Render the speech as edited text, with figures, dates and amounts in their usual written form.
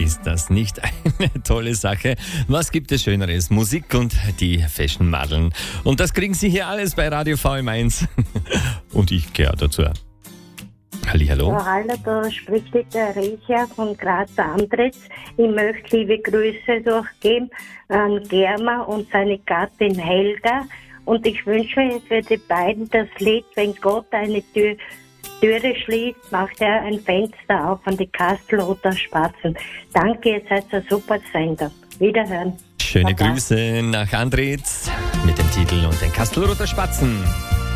Ist das nicht eine tolle Sache? Was gibt es Schöneres? Musik und die Fashion-Madeln. Und das kriegen Sie hier alles bei Radio VM1. Und ich gehöre dazu. Hallihallo. Ja, hallo, da spricht die Theresia von Graz Andritz. Ich möchte liebe Grüße durchgeben an Germa und seine Gattin Helga. Und ich wünsche mir für die beiden das Lied, wenn Gott eine Türe schließt, macht er ein Fenster auf an die Kastelroter Spatzen. Danke, ihr seid ein super Sender. Wiederhören. Schöne Baba. Grüße nach Andritz mit dem Titel und den Kastelroter Spatzen.